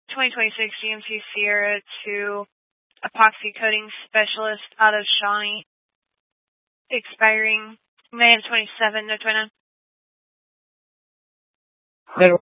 2026 GMC Sierra to epoxy coating specialist out of Shawnee, expiring May of 27, no 29.